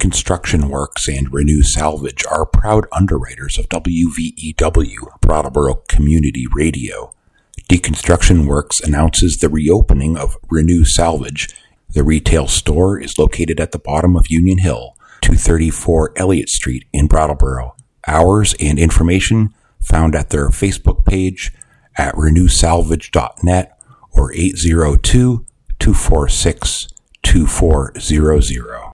Deconstruction Works and Renew Salvage are proud underwriters of WVEW, Brattleboro Community Radio. Deconstruction Works announces the reopening of Renew Salvage. The retail store is located at the bottom of Union Hill, 234 Elliott Street in Brattleboro. Hours and information found at their Facebook page at renewsalvage.net or 802-246-2400.